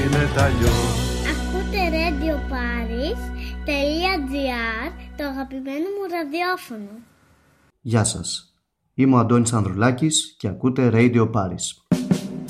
Ακούτε radioparis.gr, το αγαπημένο μου ραδιόφωνο. Γεια σας, είμαι ο Αντώνης Ανδρουλάκης και ακούτε Radio Paris.